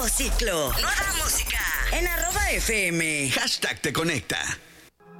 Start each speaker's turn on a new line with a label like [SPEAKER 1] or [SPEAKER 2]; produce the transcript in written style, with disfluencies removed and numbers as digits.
[SPEAKER 1] Nuevo ciclo, nueva música en @FM.
[SPEAKER 2] #te conecta.